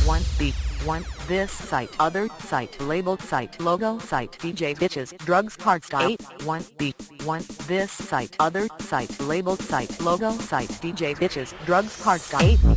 1B 1 This site other site labeled site logo site DJ Bitches Drugs Cards 8 1B 1 This site other site labeled site logo site DJ Bitches Drugs Cards 8